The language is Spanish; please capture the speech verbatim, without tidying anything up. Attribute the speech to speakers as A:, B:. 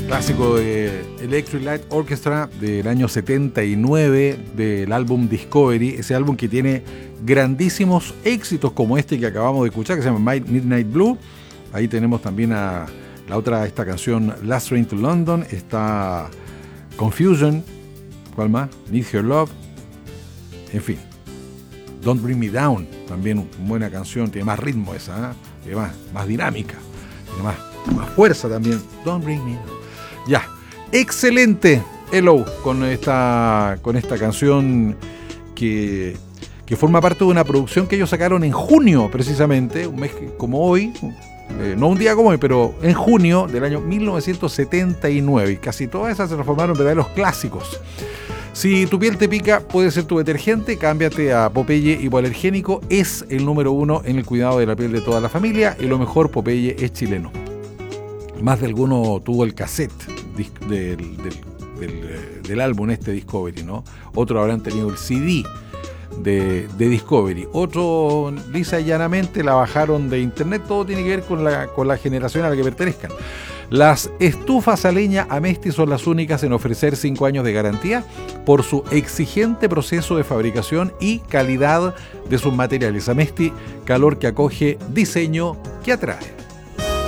A: Clásico de Electric Light Orchestra del año setenta y nueve del álbum Discovery, ese álbum que tiene grandísimos éxitos como este que acabamos de escuchar, que se llama Midnight Blue. Ahí tenemos también a la otra, esta canción Last Train to London, está Confusion, ¿cuál más? Need Your Love, en fin. Don't Bring Me Down, también una buena canción, tiene más ritmo esa, ¿eh? Tiene más, más dinámica, tiene más, más fuerza también. Don't Bring Me Down. Ya, excelente Hello con esta, con esta canción que, que forma parte de una producción que ellos sacaron en junio precisamente, un mes como hoy, eh, no un día como hoy, pero en junio del año mil novecientos setenta y nueve, y casi todas esas se transformaron en verdaderos clásicos. Si tu piel te pica, puede ser tu detergente, cámbiate a Popeye Hipoalergénico, es el número uno en el cuidado de la piel de toda la familia, y lo mejor, Popeye es chileno. Más de alguno tuvo el cassette del, del, del, del álbum este Discovery, ¿no? Otros habrán tenido el C D de, de Discovery. Otros, lisa y llanamente, la bajaron de internet. Todo tiene que ver con la, con la generación a la que pertenezcan. Las estufas a leña Amesti son las únicas en ofrecer cinco años de garantía por su exigente proceso de fabricación y calidad de sus materiales. Amesti, calor que acoge, diseño que atrae.